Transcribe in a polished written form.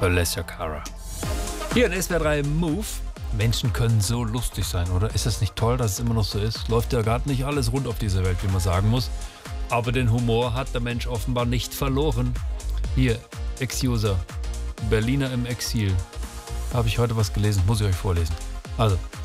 Alessia Cara. Hier in SWR 3 Move. Menschen können so lustig sein, oder? Ist das nicht toll, dass es immer noch so ist? Läuft ja gerade nicht alles rund auf dieser Welt, wie man sagen muss. Aber den Humor hat der Mensch offenbar nicht verloren. Hier, Ex-User, Berliner im Exil. Habe ich heute was gelesen, muss ich euch vorlesen. Also,